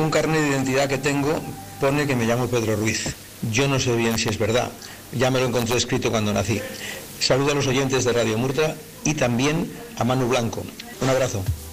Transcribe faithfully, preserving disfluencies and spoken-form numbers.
un carnet de identidad que tengo pone que me llamo Pedro Ruiz. Yo no sé bien si es verdad. Ya me lo encontré escrito cuando nací. Saludo a los oyentes de Radio Murtra y también a Manu Blanco. Un abrazo.